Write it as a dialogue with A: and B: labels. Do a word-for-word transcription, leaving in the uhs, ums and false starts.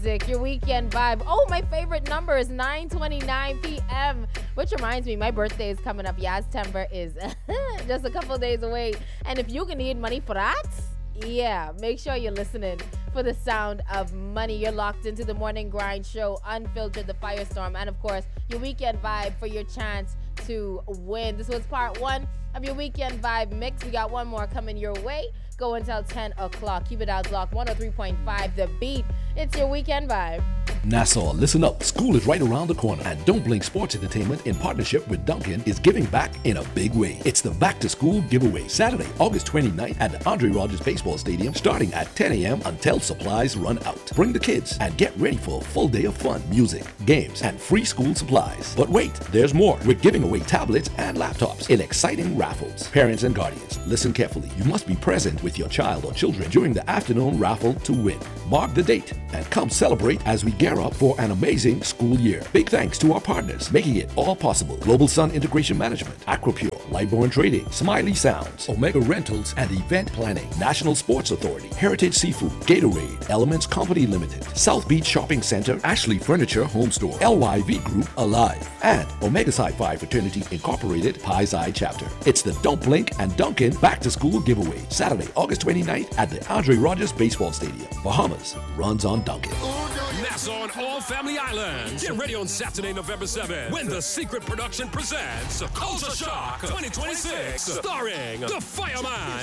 A: music, your weekend vibe. Oh, my favorite number is nine twenty-nine p.m., which reminds me, my birthday is coming up. Yeah, September is just a couple days away. And if you can need money for that, yeah, make sure you're listening for the sound of money. You're locked into the Morning Grind Show, Unfiltered, the Firestorm, and of course, your weekend vibe for your chance to win. This was part one of your weekend vibe mix. We got one more coming your way. Go until ten o'clock. Keep it out locked. one oh three point five The Beat. It's your weekend vibe.
B: Nassau, listen up. School is right around the corner, and Don't Blink Sports Entertainment, in partnership with Dunkin', is giving back in a big way. It's the Back to School giveaway, Saturday, August twenty-ninth at the Andre Rogers Baseball Stadium, starting at ten a.m. until supplies run out. Bring the kids and get ready for a full day of fun, music, games, and free school supplies. But wait, there's more. We're giving away tablets and laptops in exciting raffles. Parents and guardians, listen carefully. You must be present with your child or children during the afternoon raffle to win. Mark the date and come celebrate as we gear up for an amazing school year. Big thanks to our partners making it all possible: Global Sun Integration Management, Aquapure, Lightborn Trading, Smiley Sounds, Omega Rentals and Event Planning, National Sports Authority, Heritage Seafood, Gatorade, Elements Company Limited, South Beach Shopping Center, Ashley Furniture Home Store, L Y V Group, Alive, and Omega Psi Phi Fraternity Incorporated, Pi's Eye Chapter. It's the Don't Blink and Dunkin' Back to School giveaway, Saturday, August twenty-ninth at the Andre Rogers Baseball Stadium. Bahamas runs on Dunkin'.
C: Nassau on all family islands. Get ready on Saturday, November seventh, when The Secret Production presents Culture Shock twenty twenty-six, starring The Fireman,